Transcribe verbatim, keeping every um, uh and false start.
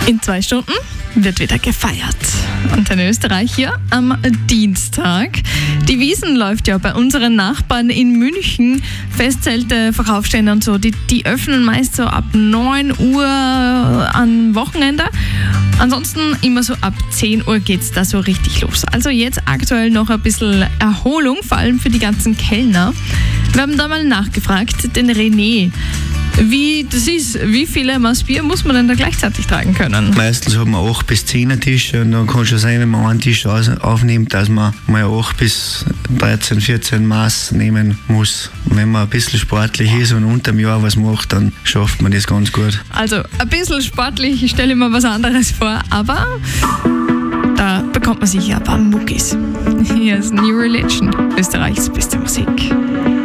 In zwei Stunden wird wieder gefeiert. Und in Österreich hier am Dienstag. Die Wiesn läuft ja bei unseren Nachbarn in München. Festzelte, Verkaufsstände und so, die, die öffnen meist so ab neun Uhr am Wochenende. Ansonsten immer so ab zehn Uhr geht's da so richtig los. Also jetzt aktuell noch ein bisschen Erholung, vor allem für die ganzen Kellner. Wir haben da mal nachgefragt, den René, wie das ist, wie viele Maß Bier muss man denn da gleichzeitig tragen können? Meistens hat man acht bis zehn Tische und dann kann schon sein, wenn man einen Tisch aufnimmt, dass man mal acht bis dreizehn, vierzehn Maß nehmen muss. Und wenn man ein bisschen sportlich ist und unter dem Jahr was macht, dann schafft man das ganz gut. Also ein bisschen sportlich, ich stelle mir was anderes vor, aber da bekommt man sicher ein paar Muckis. Hier ist New Religion, Österreichs beste Musik.